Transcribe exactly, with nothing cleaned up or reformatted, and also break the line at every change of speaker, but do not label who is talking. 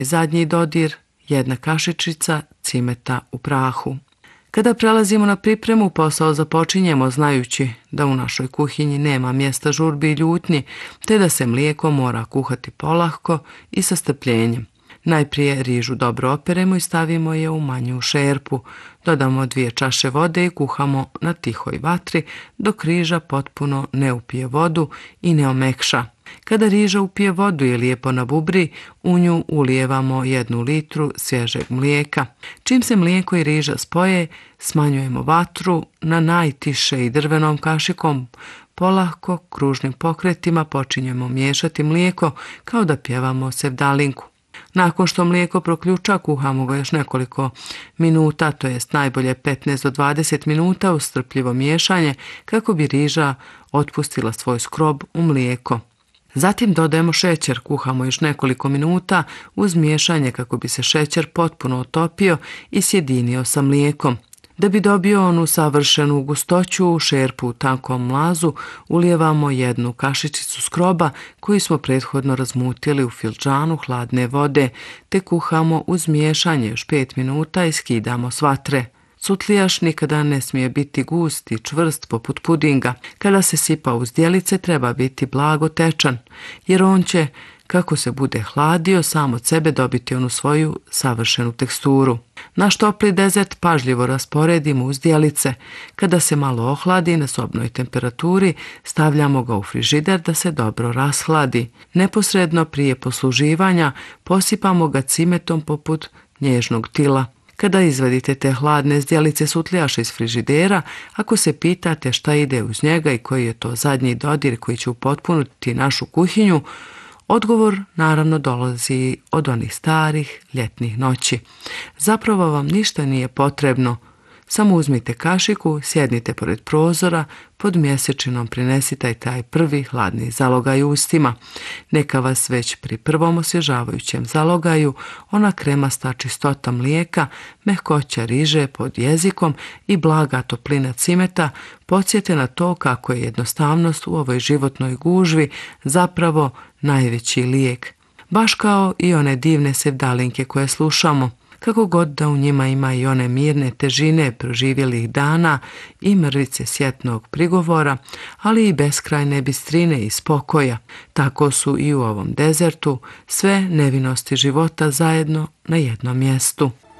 Zadnji dodir, jedna kašičica cimeta u prahu. Kada prelazimo na pripremu, posao započinjemo znajući da u našoj kuhinji nema mjesta žurbi i ljutnji, te da se mlijeko mora kuhati polahko i sa strpljenjem. Najprije rižu dobro operemo i stavimo je u manju šerpu. Dodamo dvije čaše vode i kuhamo na tihoj vatri dok riža potpuno ne upije vodu i ne omekša. Kada riža upije vodu i lijepo nabubri, u nju ulijevamo jednu litru svježeg mlijeka. Čim se mlijeko i riža spoje, smanjujemo vatru na najtiše i drvenom kašikom. Polahko, kružnim pokretima počinjemo miješati mlijeko kao da pjevamo sevdalinku. Nakon što mlijeko proključa, kuhamo ga još nekoliko minuta, to jest najbolje petnaest do dvadeset minuta uz strpljivo miješanje kako bi riža otpustila svoj skrob u mlijeko. Zatim dodajemo šećer, kuhamo još nekoliko minuta uz miješanje kako bi se šećer potpuno otopio i sjedinio sa mlijekom. Da bi dobio onu savršenu gustoću, u šerpu u tankom mlazu ulijevamo jednu kašičicu skroba koju smo prethodno razmutili u filđanu hladne vode, te kuhamo uz miješanje još pet minuta i skidamo s vatre. Sutlijaš nikada ne smije biti gust i čvrst poput pudinga. Kada se sipa u zdjelice treba biti blago tečan, jer on će, kako se bude hladio, sam od sebe dobiti onu svoju savršenu teksturu. Naš topli dezert pažljivo rasporedimo u zdjelice. Kada se malo ohladi na sobnoj temperaturi, stavljamo ga u frižider da se dobro rashladi. Neposredno prije posluživanja posipamo ga cimetom poput nježnog tila. Kada izvadite te hladne zdjelice sutlijaša iz frižidera, ako se pitate šta ide uz njega i koji je to zadnji dodir koji će upotpuniti našu kuhinju, odgovor naravno dolazi od onih starih ljetnih noći. Zapravo vam ništa nije potrebno. Samo uzmite kašiku, sjednite pored prozora, pod mjesečinom prinesite taj prvi hladni zalogaj ustima. Neka vas već pri prvom osvježavajućem zalogaju ona kremasta čistota mlijeka, mehkoća riže pod jezikom i blaga toplina cimeta podsjete na to kako je jednostavnost u ovoj životnoj gužvi zapravo najveći lijek. Baš kao i one divne sevdalinke koje slušamo. Kako god da u njima ima i one mirne težine proživjelih dana i mrvice sjetnog prigovora, ali i beskrajne bistrine i spokoja, tako su i u ovom dezertu sve nevinosti života zajedno na jednom mjestu.